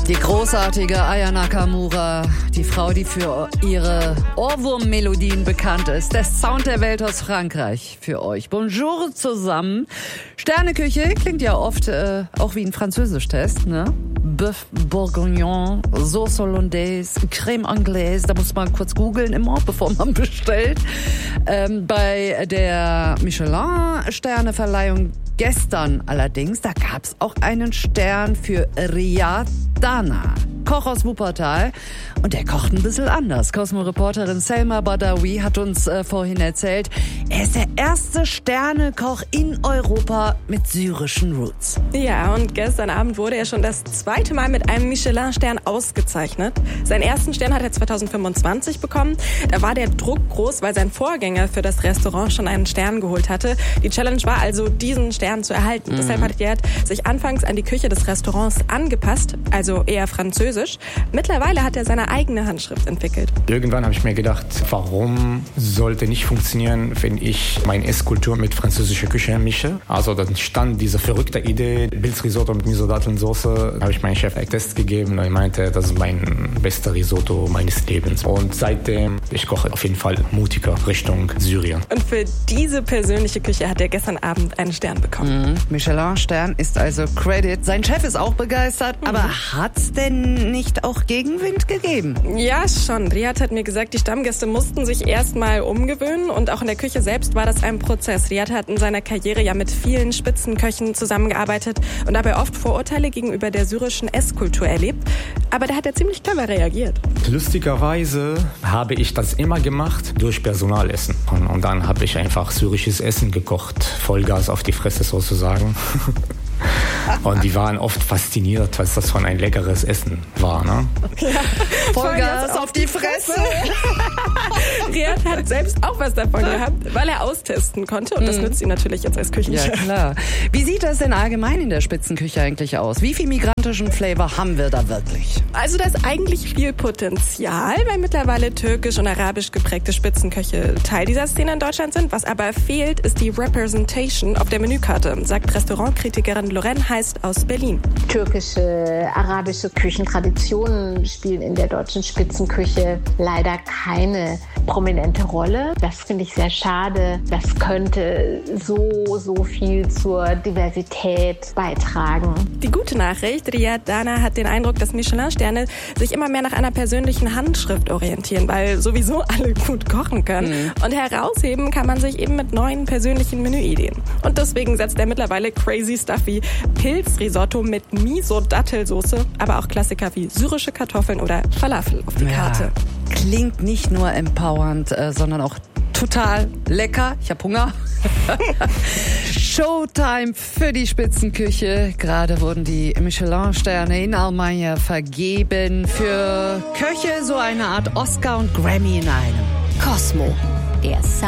Die großartige Aya Nakamura, die Frau, die für ihre Ohrwurmmelodien bekannt ist. Der Sound der Welt aus Frankreich für euch. Bonjour zusammen. Sterneküche klingt ja oft auch wie ein Französisch-Test, ne? Bœuf Bourguignon, Sauce Hollandaise, Crème Anglaise. Da muss man kurz googeln immer, bevor man bestellt. Bei der Michelin-Sterneverleihung gestern allerdings, da gab's auch einen Stern für Riyad Dana, Koch aus Wuppertal. Und der kocht ein bisschen anders. Cosmo-Reporterin Selma Badawi hat uns vorhin erzählt, er ist der erste Sternekoch in Europa mit syrischen Roots. Ja, und gestern Abend wurde er schon das zweite Mal mit einem Michelin-Stern ausgezeichnet. Seinen ersten Stern hat er 2025 bekommen. Da war der Druck groß, weil sein Vorgänger für das Restaurant schon einen Stern geholt hatte. Die Challenge war also, diesen Stern zu erhalten. Deshalb hat Riyad sich anfangs an die Küche des Restaurants angepasst, also eher französisch. Mittlerweile hat er seine eigene Handschrift entwickelt. Irgendwann habe ich mir gedacht, warum sollte nicht funktionieren, wenn ich meine Esskultur mit französischer Küche mische? Also dann stand diese verrückte Idee, Pilzrisotto mit Miso-Datteln-Soße. Da habe ich meinem Chef einen Test gegeben und er meinte, das ist mein bester Risotto meines Lebens. Und seitdem, ich koche auf jeden Fall mutiger Richtung Syrien. Und für diese persönliche Küche hat er gestern Abend einen Stern bekommen. Michelin-Stern ist also Credit. Sein Chef ist auch begeistert, aber hat's denn nicht auch Gegenwind gegeben? Ja, schon. Riyad hat mir gesagt, die Stammgäste mussten sich erstmal umgewöhnen und auch in der Küche selbst war das ein Prozess. Riyad hat in seiner Karriere ja mit vielen Spitzenköchen zusammengearbeitet und dabei oft Vorurteile gegenüber der syrischen Esskultur erlebt. Aber da hat er ziemlich clever reagiert. Lustigerweise habe ich das immer gemacht durch Personalessen. Und dann habe ich einfach syrisches Essen gekocht. Vollgas auf die Fresse sozusagen. Und die waren oft fasziniert, was das von ein leckeres Essen war, ne? Ja, Vollgas auf die Fresse. Riyad hat selbst auch was davon gehabt, weil er austesten konnte. Und das nützt ihm natürlich jetzt als Küchenchef. Ja, klar. Wie sieht das denn allgemein in der Spitzenküche eigentlich aus? Wie viel migrantischen Flavor haben wir da wirklich? Also da ist eigentlich viel Potenzial, weil mittlerweile türkisch und arabisch geprägte Spitzenköche Teil dieser Szene in Deutschland sind. Was aber fehlt, ist die Representation auf der Menükarte, sagt Restaurantkritikerin Lorraine Heist aus Berlin. Türkische, arabische Küchentraditionen spielen in der deutschen Spitzenküche leider keine prominente Rolle. Das finde ich sehr schade. Das könnte so viel zur Diversität beitragen. Die gute Nachricht, Riyad Dana hat den Eindruck, dass Michelin-Sterne sich immer mehr nach einer persönlichen Handschrift orientieren, weil sowieso alle gut kochen können. Und herausheben kann man sich eben mit neuen persönlichen Menüideen. Und deswegen setzt er mittlerweile crazy stuff wie Pilzrisotto mit Miso-Dattelsoße, aber auch Klassiker wie syrische Kartoffeln oder Falafel auf die Karte. Klingt nicht nur empowernd, sondern auch total lecker. Ich habe Hunger. Showtime für die Spitzenküche. Gerade wurden die Michelin-Sterne in Almanya vergeben. Für Köche so eine Art Oscar und Grammy in einem. Cosmo, der Sound